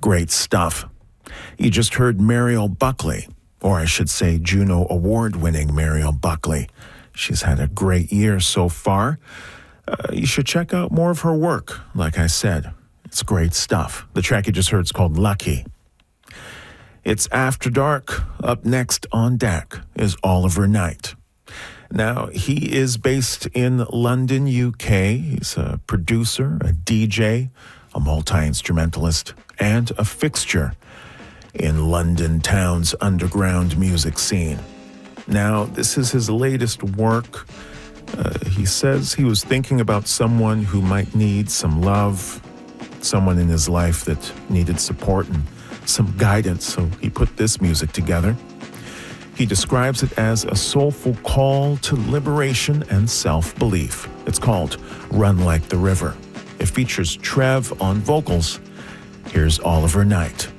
Great stuff. You just heard Mariel Buckley, or I should say Juno Award-winning Mariel Buckley. She's had a great year so far. You should check out more of her work, like I said. It's great stuff. The track you just heard is called Lucky. It's After Dark. Up next on deck is Oliver Knight. Now, he is based in London, UK. He's a producer, a DJ, a multi-instrumentalist, and a fixture in London town's underground music scene. Now, this is his latest work. He says he was thinking about someone who might need some love, someone in his life that needed support and some guidance, so he put this music together. He describes it as a soulful call to liberation and self-belief. It's called Run Like the River. It features Trev on vocals. Here's Oliver Knight.